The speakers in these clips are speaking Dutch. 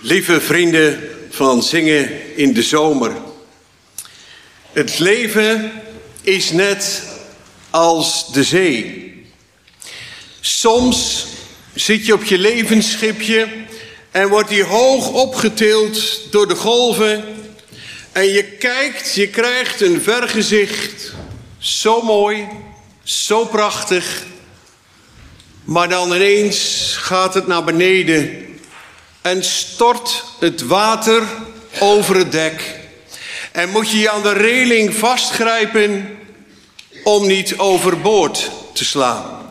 Lieve vrienden van Zingen in de Zomer. Het leven is net als de zee. Soms zit je op je levensschipje en wordt die hoog opgetild door de golven. En je kijkt, je krijgt een vergezicht. Zo mooi, zo prachtig. Maar dan ineens gaat het naar beneden en stort het water over het dek. En moet je je aan de reling vastgrijpen om niet overboord te slaan.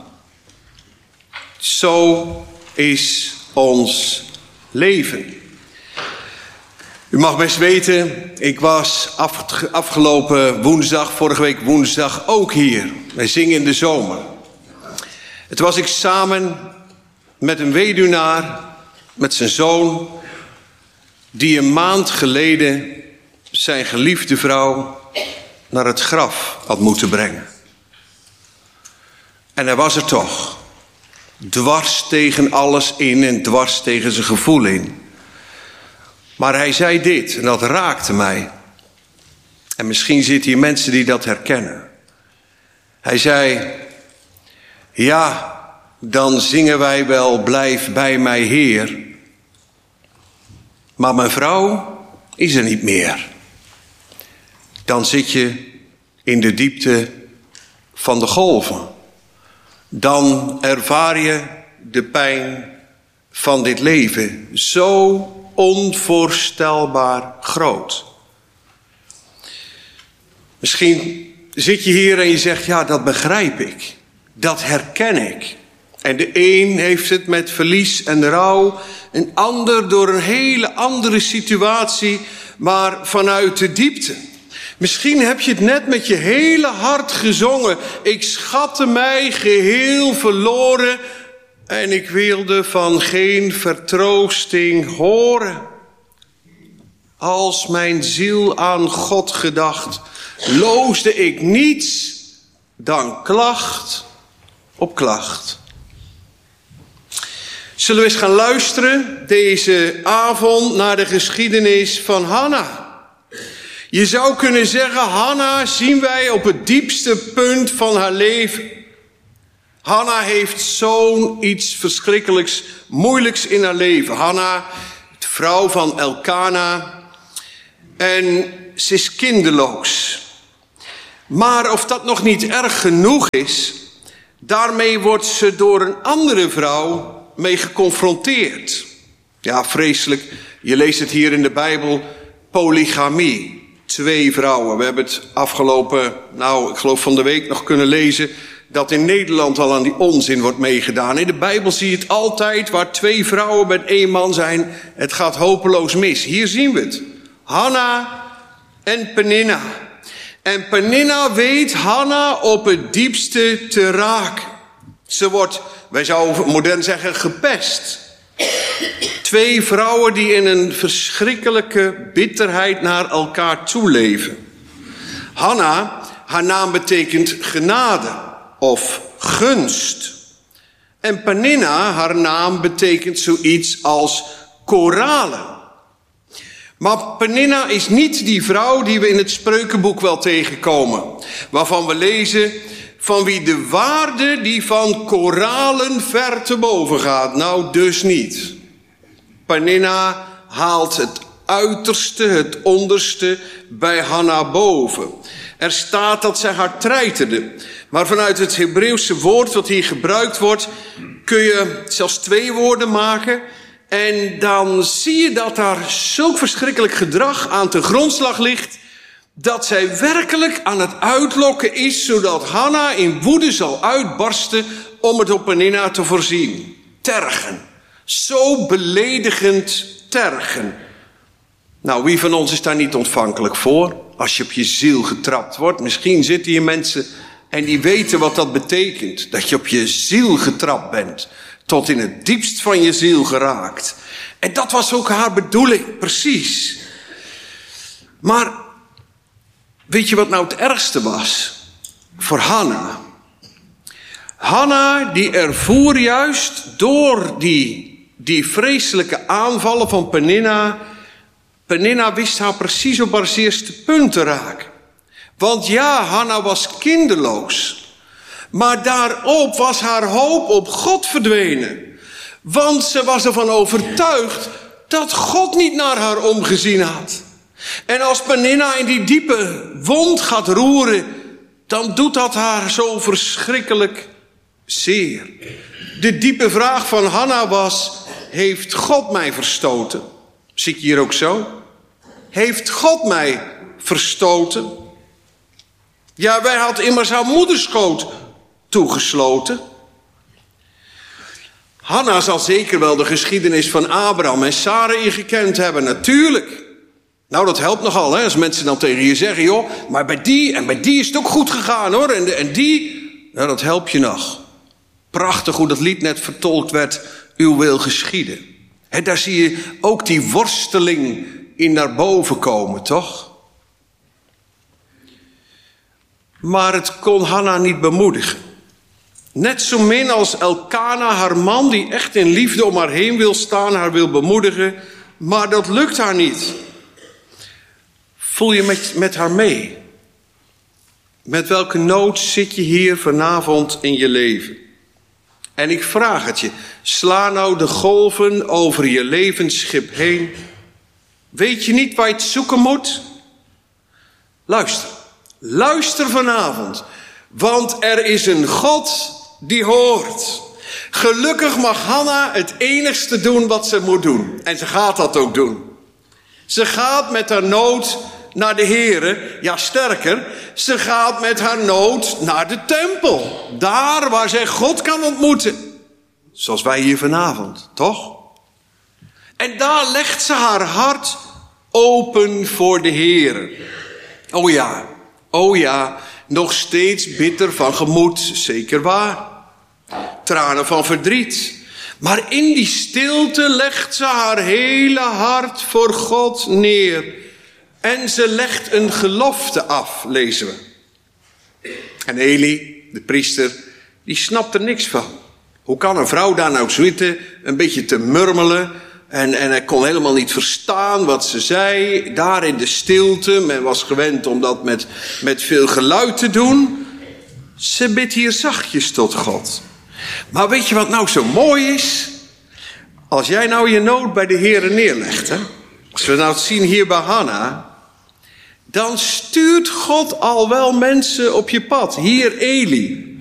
Zo is ons leven. U mag best weten, ik was afgelopen woensdag, vorige week woensdag ook hier. Wij zingen in de zomer. Het was ik samen met een weduwnaar, met zijn zoon, die een maand geleden zijn geliefde vrouw naar het graf had moeten brengen. En hij was er toch, dwars tegen alles in en dwars tegen zijn gevoel in. Maar hij zei dit, en dat raakte mij. En misschien zitten hier mensen die dat herkennen. Hij zei, ja, dan zingen wij wel blijf bij mij Heer. Maar mijn vrouw is er niet meer. Dan zit je in de diepte van de golven. Dan ervaar je de pijn van dit leven. Zo onvoorstelbaar groot. Misschien zit je hier en je zegt, ja, dat begrijp ik. Dat herken ik. En de een heeft het met verlies en rouw. Een ander door een hele andere situatie, maar vanuit de diepte. Misschien heb je het net met je hele hart gezongen. Ik schatte mij geheel verloren en ik wilde van geen vertroosting horen. Als mijn ziel aan God gedacht, loosde ik niets dan klacht op klacht. Zullen we eens gaan luisteren deze avond naar de geschiedenis van Hanna. Je zou kunnen zeggen, Hanna zien wij op het diepste punt van haar leven. Hanna heeft zo'n iets verschrikkelijks, moeilijks in haar leven. Hanna, de vrouw van Elkana. En ze is kinderloos. Maar of dat nog niet erg genoeg is, daarmee wordt ze door een andere vrouw mee geconfronteerd. Ja, vreselijk. Je leest het hier in de Bijbel, polygamie. 2 vrouwen. We hebben het afgelopen, ik geloof van de week nog kunnen lezen, dat in Nederland al aan die onzin wordt meegedaan. In de Bijbel zie je het altijd, waar 2 vrouwen met 1 man zijn. Het gaat hopeloos mis. Hier zien we het. Hanna en Peninna. En Peninna weet Hanna op het diepste te raken. Ze wordt, wij zouden modern zeggen, gepest. 2 vrouwen die in een verschrikkelijke bitterheid naar elkaar toeleven. Hanna, haar naam betekent genade of gunst. En Peninna, haar naam betekent zoiets als koralen. Maar Peninna is niet die vrouw die we in het Spreukenboek wel tegenkomen. Waarvan we lezen, van wie de waarde die van koralen ver te boven gaat. Nou, dus niet. Peninna haalt het uiterste, het onderste bij Hanna boven. Er staat dat zij haar treiterde. Maar vanuit het Hebreeuwse woord wat hier gebruikt wordt, kun je zelfs 2 woorden maken. En dan zie je dat daar zulk verschrikkelijk gedrag aan ten grondslag ligt, dat zij werkelijk aan het uitlokken is, zodat Hanna in woede zal uitbarsten om het op Peninna te voorzien. Tergen. Zo beledigend tergen. Nou, wie van ons is daar niet ontvankelijk voor? Als je op je ziel getrapt wordt. Misschien zitten hier mensen en die weten wat dat betekent. Dat je op je ziel getrapt bent. Tot in het diepst van je ziel geraakt. En dat was ook haar bedoeling, precies. Maar weet je wat nou het ergste was? Voor Hanna. Hanna die ervoer juist door Die vreselijke aanvallen van Peninnah wist haar precies op haar eerste punt te raken. Want ja, Hanna was kinderloos. Maar daarop was haar hoop op God verdwenen. Want ze was ervan overtuigd dat God niet naar haar omgezien had. En als Peninnah in die diepe wond gaat roeren, dan doet dat haar zo verschrikkelijk zeer. De diepe vraag van Hanna was: heeft God mij verstoten? Zit je hier ook zo? Heeft God mij verstoten? Ja, wij had immers haar moederschoot toegesloten. Hanna zal zeker wel de geschiedenis van Abraham en Sarai gekend hebben, natuurlijk. Nou, dat helpt nogal, hè, als mensen dan tegen je zeggen: joh, maar bij die en bij die is het ook goed gegaan, hoor. En die, nou, dat helpt je nog. Prachtig hoe dat lied net vertolkt werd: uw wil geschieden. Hè, daar zie je ook die worsteling in naar boven komen, toch? Maar het kon Hanna niet bemoedigen. Net zo min als Elkana, haar man, die echt in liefde om haar heen wil staan, haar wil bemoedigen. Maar dat lukt haar niet. Voel je met haar mee? Met welke nood zit je hier vanavond in je leven? En ik vraag het je, sla nou de golven over je levensschip heen. Weet je niet waar je het zoeken moet? Luister. Luister vanavond. Want er is een God die hoort. Gelukkig mag Hanna het enigste doen wat ze moet doen. En ze gaat dat ook doen. Ze gaat met haar nood naar de Here. Ja, sterker, ze gaat met haar nood naar de tempel. Daar waar zij God kan ontmoeten. Zoals wij hier vanavond, toch? En daar legt ze haar hart open voor de Here. Oh ja, nog steeds bitter van gemoed, zeker waar. Tranen van verdriet. Maar in die stilte legt ze haar hele hart voor God neer. En ze legt een gelofte af, lezen we. En Eli, de priester, die snapt er niks van. Hoe kan een vrouw daar nou zitten, een beetje te murmelen? En hij kon helemaal niet verstaan wat ze zei. Daar in de stilte, men was gewend om dat met veel geluid te doen. Ze bidt hier zachtjes tot God. Maar weet je wat nou zo mooi is? Als jij nou je nood bij de Heere neerlegt, hè? Als we nou het zien hier bij Hanna, dan stuurt God al wel mensen op je pad. Hier Eli.